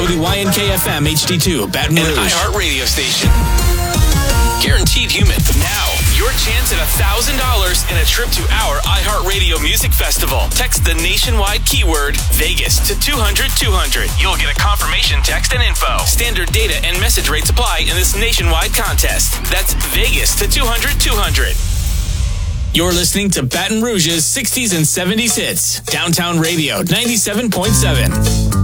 WYNK-FM HD2, Baton Rouge. An iHeart radio station. Guaranteed human. Now, your chance at $1,000 and a trip to our iHeartRadio Music Festival. Text the nationwide keyword Vegas to 200-200. You'll get a confirmation text and info. Standard data and message rates apply in this nationwide contest. That's Vegas to 200-200. You're listening to Baton Rouge's 60s and 70s hits. Downtown Radio 97.7.